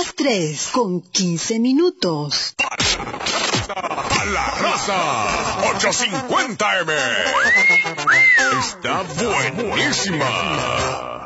las 3:15. A la raza 850M. Está buenísima.